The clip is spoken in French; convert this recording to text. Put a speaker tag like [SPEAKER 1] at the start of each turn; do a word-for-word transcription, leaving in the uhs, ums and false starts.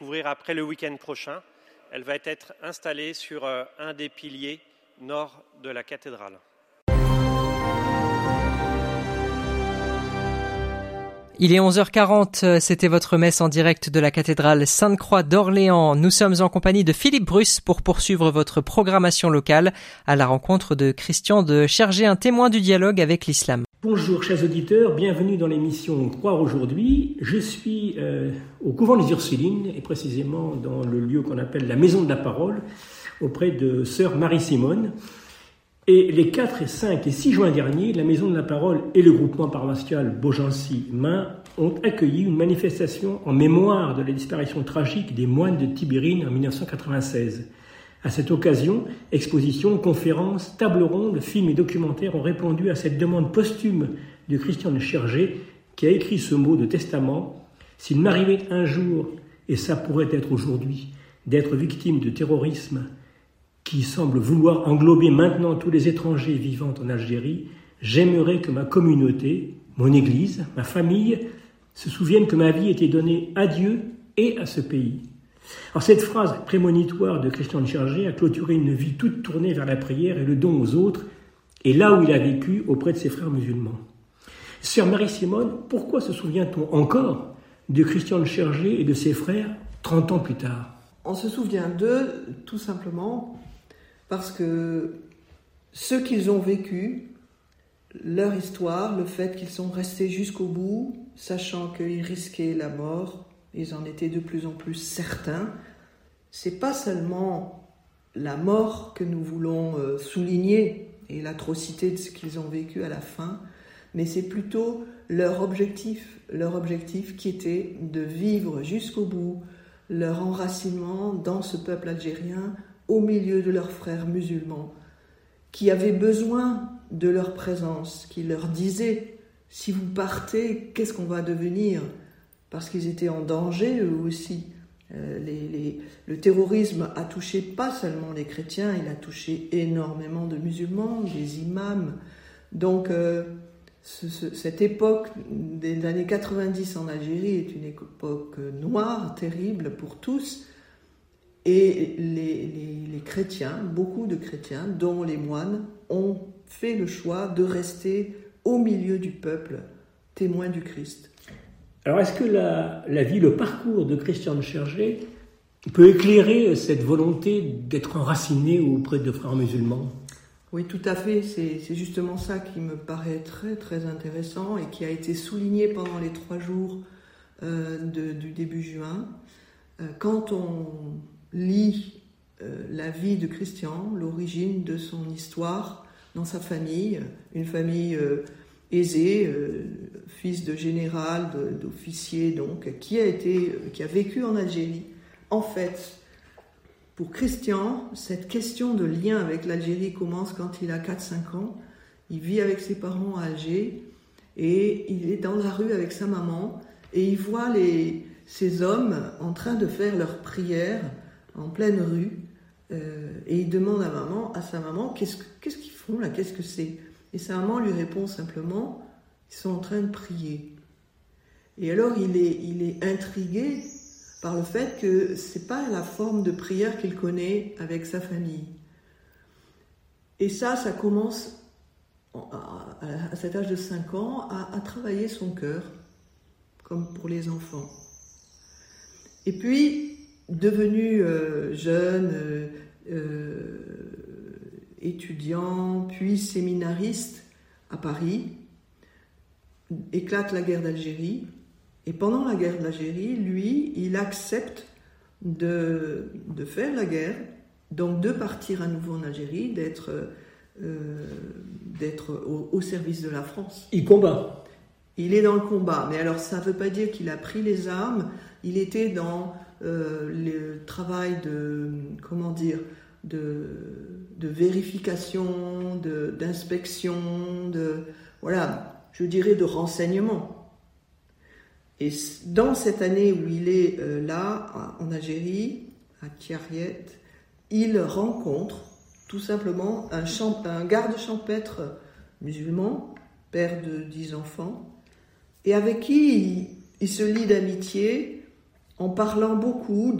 [SPEAKER 1] ouvrir après le week-end prochain. Elle va être installée sur un des piliers nord de la cathédrale.
[SPEAKER 2] Il est onze heures quarante, c'était votre messe en direct de la cathédrale Sainte-Croix d'Orléans. Nous sommes en compagnie de Philippe Bruss pour poursuivre votre programmation locale à la rencontre de Christian de Chergé, un témoin du dialogue avec l'islam.
[SPEAKER 3] Bonjour chers auditeurs, bienvenue dans l'émission Croire aujourd'hui. Je suis euh, au couvent des Ursulines et précisément dans le lieu qu'on appelle la Maison de la Parole auprès de sœur Marie-Simone. Et les quatre, cinq et six juin dernier, la Maison de la Parole et le groupement paroissial Beaugency-Main ont accueilli une manifestation en mémoire de la disparition tragique des moines de Tibérine en dix-neuf cent quatre-vingt-seize. À cette occasion, expositions, conférences, tables rondes, films et documentaires ont répondu à cette demande posthume de Christian de Chergé qui a écrit ce mot de testament. S'il m'arrivait un jour, et ça pourrait être aujourd'hui, d'être victime de terrorisme qui semble vouloir englober maintenant tous les étrangers vivant en Algérie, j'aimerais que ma communauté, mon église, ma famille, se souviennent que ma vie était donnée à Dieu et à ce pays. Alors cette phrase prémonitoire de Christian de Chergé a clôturé une vie toute tournée vers la prière et le don aux autres, et là où il a vécu auprès de ses frères musulmans. Sœur Marie-Simone, pourquoi se souvient-on encore de Christian de Chergé et de ses frères trente ans plus tard ?
[SPEAKER 4] On se souvient d'eux tout simplement parce que ce qu'ils ont vécu, leur histoire, le fait qu'ils sont restés jusqu'au bout, sachant qu'ils risquaient la mort, ils en étaient de plus en plus certains, c'est pas seulement la mort que nous voulons souligner et l'atrocité de ce qu'ils ont vécu à la fin, mais c'est plutôt leur objectif, leur objectif qui était de vivre jusqu'au bout leur enracinement dans ce peuple algérien, au milieu de leurs frères musulmans, qui avaient besoin de leur présence, qui leur disaient « si vous partez, qu'est-ce qu'on va devenir ?» Parce qu'ils étaient en danger eux aussi. Euh, les, les, le terrorisme a touché pas seulement les chrétiens, il a touché énormément de musulmans, des imams. Donc euh, ce, ce, cette époque des années quatre-vingt-dix en Algérie est une époque noire, terrible pour tous. Et les, les, les chrétiens, beaucoup de chrétiens, dont les moines, ont fait le choix de rester au milieu du peuple, témoins du Christ.
[SPEAKER 3] Alors est-ce que la, la vie, le parcours de Christian de Chergé peut éclairer cette volonté d'être enraciné auprès de frères musulmans ?
[SPEAKER 4] Oui, tout à fait. C'est, c'est justement ça qui me paraît très très intéressant et qui a été souligné pendant les trois jours euh, de, du début juin. Euh, quand on lit euh, la vie de Christian, l'origine de son histoire dans sa famille, une famille euh, aisée, euh, fils de général, de, d'officier donc, qui a été, qui a vécu en Algérie. En fait, pour Christian, cette question de lien avec l'Algérie commence quand il a quatre cinq ans. Il vit avec ses parents à Alger et il est dans la rue avec sa maman et il voit les, ces hommes en train de faire leurs prières en pleine rue, euh, et il demande à maman, à sa maman, qu'est-ce, qu'est-ce qu'ils font là, qu'est-ce que c'est ? Et sa maman lui répond simplement, ils sont en train de prier. Et alors il est, il est intrigué par le fait que c'est pas la forme de prière qu'il connaît avec sa famille. Et ça, ça commence à, à cet âge de cinq ans à, à travailler son cœur, comme pour les enfants. Et puis, devenu euh, jeune, euh, euh, étudiant, puis séminariste à Paris, éclate la guerre d'Algérie. Et pendant la guerre d'Algérie, lui, il accepte de, de faire la guerre, donc de partir à nouveau en Algérie, d'être, euh, d'être au, au service de la France.
[SPEAKER 3] Il combat.
[SPEAKER 4] Il est dans le combat, mais alors ça ne veut pas dire qu'il a pris les armes. Il était dans euh, le travail de, comment dire, de, de vérification, de, d'inspection, de, voilà, je dirais de renseignement. Et dans cette année où il est euh, là, en Algérie, à Kiariet, il rencontre tout simplement un, champ, un garde champêtre musulman, père de dix enfants, et avec qui il, il se lie d'amitié en parlant beaucoup